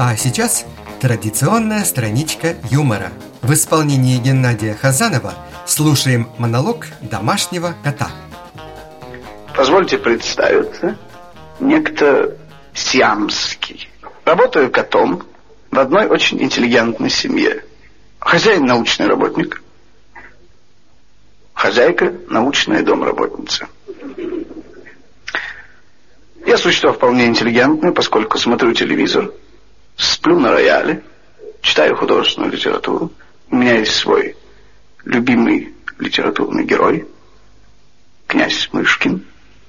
А сейчас традиционная страничка юмора. В исполнении Геннадия Хазанова слушаем монолог домашнего кота. Позвольте представиться. Некто Сиамский. Работаю котом в одной очень интеллигентной семье. Хозяин научный работник. Хозяйка научная домработница. Я существо вполне интеллигентное, поскольку смотрю телевизор, сплю на рояле, читаю художественную литературу. У меня есть свой любимый литературный герой, князь Мышкин.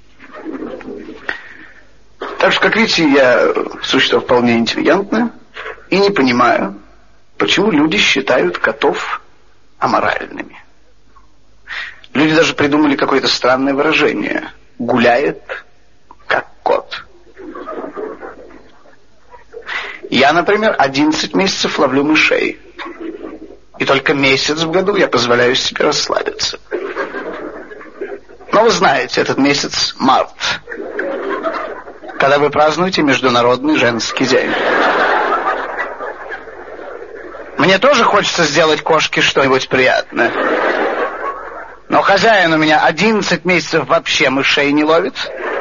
Так что, как видите, я существо вполне интеллигентное и не понимаю, почему люди считают котов аморальными. Люди даже придумали какое-то странное выражение: гуляет как кот. Я, например, 11 месяцев ловлю мышей. И только месяц в году я позволяю себе расслабиться. Но вы знаете, этот месяц март, когда вы празднуете Международный женский день. Мне тоже хочется сделать кошке что-нибудь приятное. Но хозяин у меня 11 месяцев вообще мышей не ловит,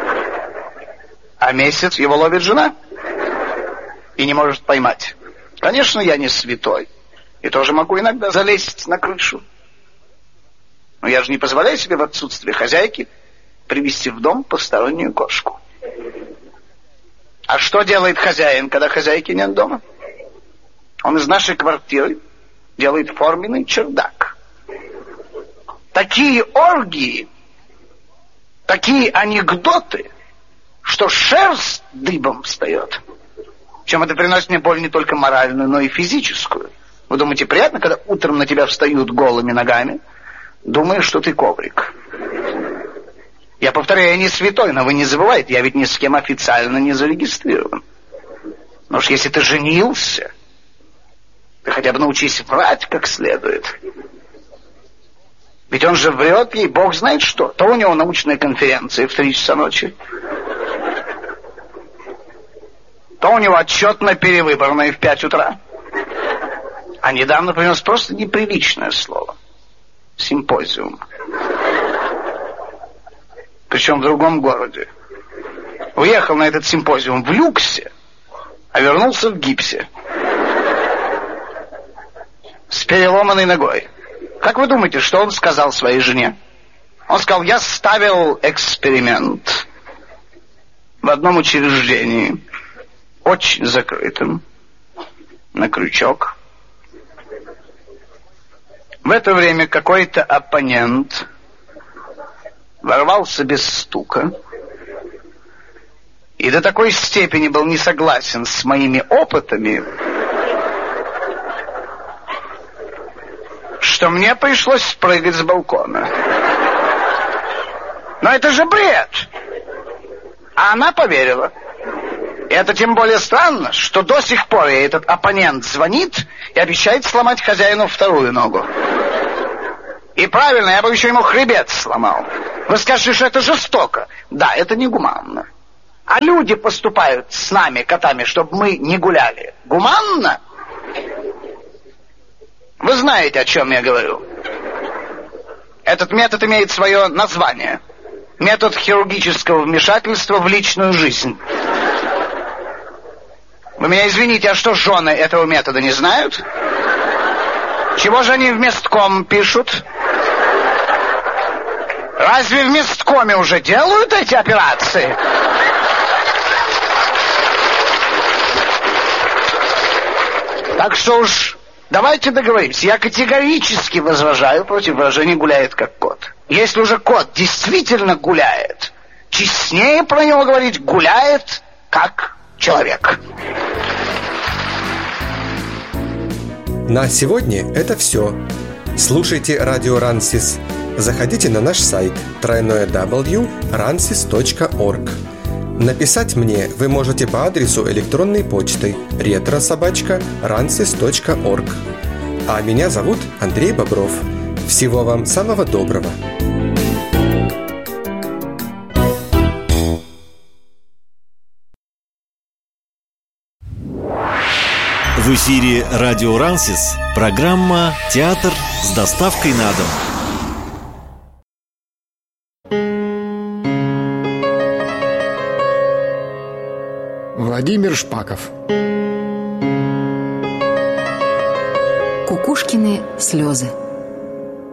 а месяц его ловит жена и не может поймать. Конечно, я не святой и тоже могу иногда залезть на крышу. Но я же не позволяю себе в отсутствие хозяйки привести в дом постороннюю кошку. А что делает хозяин, когда хозяйки нет дома? Он из нашей квартиры делает форменный чердак. Такие оргии, такие анекдоты, что шерсть дыбом встает. Причем это приносит мне боль не только моральную, но и физическую. Вы думаете, приятно, когда утром на тебя встают голыми ногами, думая, что ты коврик? Я повторяю, я не святой, но вы не забывайте, я ведь ни с кем официально не зарегистрирован. Но уж если ты женился, ты хотя бы научись врать как следует. Ведь он же врет ей, бог знает что. То у него научная конференция в 3 часа ночи, то у него отчетно-перевыборная в 5 утра. А недавно принес просто неприличное слово. Симпозиум. Причем в другом городе. Уехал на этот симпозиум в люксе, а вернулся в гипсе. С переломанной ногой. Как вы думаете, что он сказал своей жене? Он сказал: я ставил эксперимент в одном учреждении, очень закрытым, на крючок. В это время какой-то оппонент ворвался без стука и до такой степени был не согласен с моими опытами, что мне пришлось спрыгать с балкона. Но это же бред! А она поверила. И это тем более странно, что до сих пор ей этот оппонент звонит и обещает сломать хозяину вторую ногу. И правильно, я бы еще ему хребет сломал. Вы скажете, что это жестоко. Да, это негуманно. А люди поступают с нами, котами, чтобы мы не гуляли. Гуманно? Вы знаете, о чем я говорю. Этот метод имеет свое название. Метод хирургического вмешательства в личную жизнь. Вы меня извините, а что жены этого метода не знают? Чего же они в местком пишут? Разве в месткоме уже делают эти операции? Так что уж давайте договоримся. Я категорически возражаю против выражения «гуляет как кот». Если уже кот действительно гуляет, честнее про него говорить «гуляет как человек». На сегодня это все. Слушайте радио Рансис. Заходите на наш сайт www.ransis.org. Написать мне вы можете по адресу электронной почты retro@ransis.org. А меня зовут Андрей Бобров. Всего вам самого доброго. В эфире радио Рансис, программа «Театр с доставкой на дом». Владимир Шпаков. Кукушкины слезы.